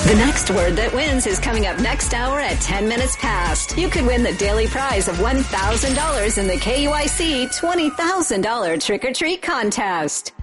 The next word that wins is coming up next hour at 10 minutes past. You could win the daily prize of $1,000 in the KUIC $20,000 trick-or-treat contest.